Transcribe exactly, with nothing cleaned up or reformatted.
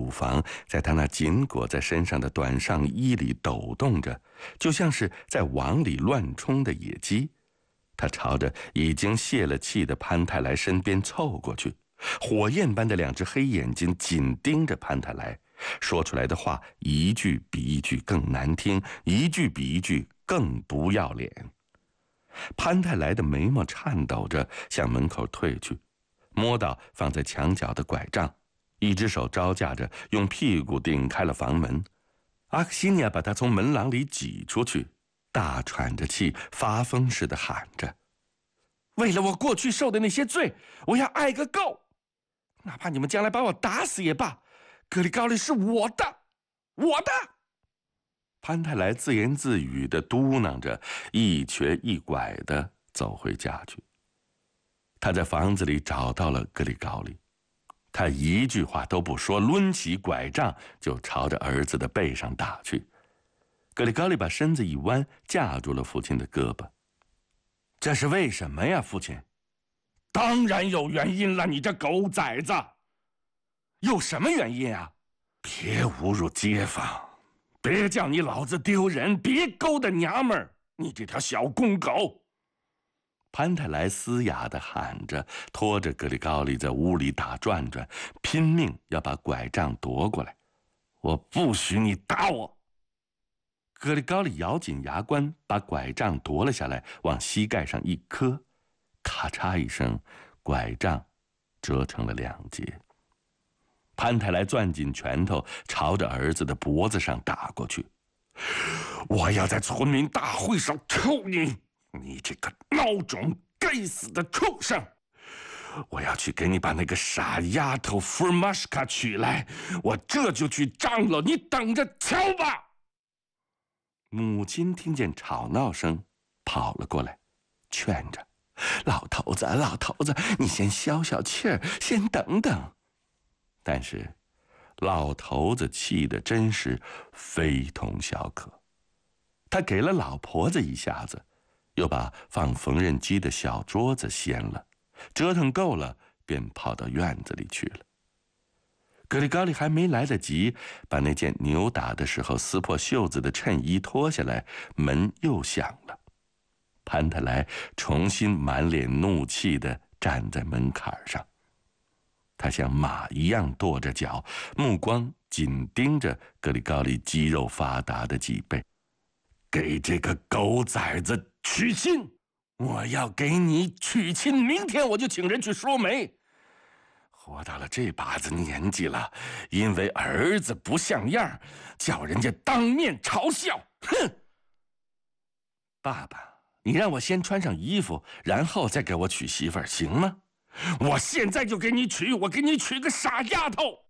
乳房在他那紧裹在身上的短上衣里抖动着，就像是在网里乱冲的野鸡。他朝着已经泄了气的潘泰莱身边凑过去，火焰般的两只黑眼睛紧盯着潘泰莱，说出来的话一句比一句更难听，一句比一句更不要脸。潘泰莱的眉毛颤抖着向门口退去，摸到放在墙角的拐杖，一只手招架着，用屁股顶开了房门。阿克西尼亚把他从门廊里挤出去，大喘着气，发疯似的喊着：为了我过去受的那些罪，我要爱个够，哪怕你们将来把我打死也罢，格里高利是我的，我的。潘泰莱自言自语地嘟囔着，一瘸一拐地走回家去。他在房子里找到了格里高利，他一句话都不说，抡起拐杖就朝着儿子的背上打去。格里高利把身子一弯，架住了父亲的胳膊。这是为什么呀，父亲？当然有原因了，你这狗崽子！有什么原因啊？别侮辱街坊，别叫你老子丢人，别勾搭娘们儿，你这条小公狗！潘泰莱嘶哑地喊着，拖着格里高利在屋里打转转，拼命要把拐杖夺过来。我不许你打我！格里高利咬紧牙关，把拐杖夺了下来，往膝盖上一磕，咔嚓一声，拐杖折成了两截。潘泰莱攥紧拳头，朝着儿子的脖子上打过去。我要在村民大会上抽你，你这个孬种，该死的畜生！我要去给你把那个傻丫头福尔玛什卡娶来，我这就去张罗，你等着瞧吧！母亲听见吵闹声，跑了过来，劝着：老头子，老头子，你先消消气儿，先等等。但是老头子气得真是非同小可，他给了老婆子一下子，又把放缝纫机的小桌子掀了，折腾够了，便跑到院子里去了。格里高利还没来得及把那件扭打的时候撕破袖子的衬衣脱下来，门又响了。潘泰莱重新满脸怒气地站在门槛上，他像马一样跺着脚，目光紧盯着格里高利肌肉发达的脊背。给这个狗崽子娶亲！我要给你娶亲，明天我就请人去说媒。活到了这把子年纪了，因为儿子不像样，叫人家当面嘲笑，哼！爸爸，你让我先穿上衣服，然后再给我娶媳妇儿，行吗？我现在就给你娶，我给你娶个傻丫头！